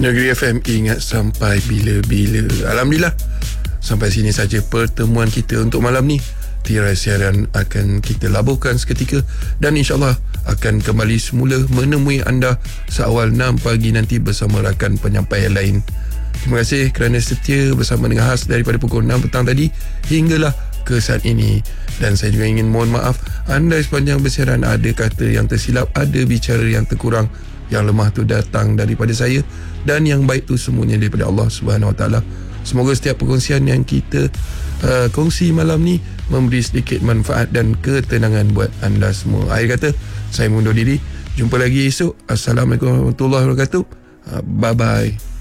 Negeri FM, ingat sampai bila-bila. Alhamdulillah, sampai sini saja pertemuan kita untuk malam ni. Tirai siaran akan kita labuhkan seketika dan insyaAllah akan kembali semula menemui anda seawal 6 pagi nanti bersama rakan penyampai yang lain. Terima kasih kerana setia bersama dengan Has daripada pukul 6 petang tadi hinggalah ke saat ini. Dan saya juga ingin mohon maaf anda sepanjang bersiaran ada kata yang tersilap, ada bicara yang terkurang. Yang lemah tu datang daripada saya dan yang baik tu semuanya daripada Allah Subhanahu Wa Taala. Semoga setiap perkongsian yang kita kongsi malam ni memberi sedikit manfaat dan ketenangan buat anda semua. Akhir kata, saya mundur diri. Jumpa lagi esok. Assalamualaikum warahmatullahi wabarakatuh. Bye-bye.